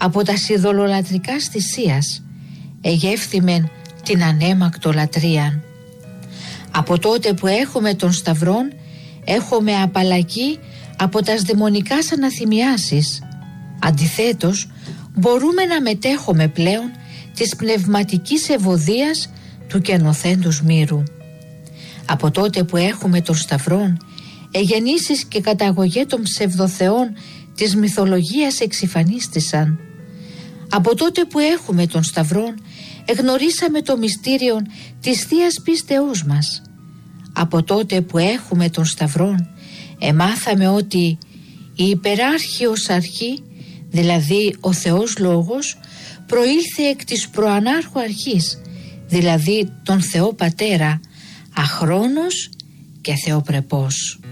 από τα ειδωλολατρικά θυσίας, εγεύθυμεν την ανέμακτο λατρείαν. Από τότε που έχουμε τον Σταυρόν, έχουμε απαλλαγή από τας δαιμονικάς αναθυμιάσεις. Αντιθέτως, μπορούμε να μετέχουμε πλέον της πνευματικής ευωδίας του καινοθέντος μύρου. Από τότε που έχουμε τον Σταυρόν, εγεννήσεις και καταγωγέ των ψευδοθεών της μυθολογίας εξυφανίστησαν. Από τότε που έχουμε τον Σταυρόν, εγνωρίσαμε το μυστήριο της Θείας πίστεώς μας. Από τότε που έχουμε τον Σταυρόν, εμάθαμε ότι η υπεράρχιος αρχή, δηλαδή ο Θεός Λόγος, προήλθε εκ της προανάρχου αρχής, δηλαδή τον Θεό Πατέρα, αχρόνος και θεοπρεπός.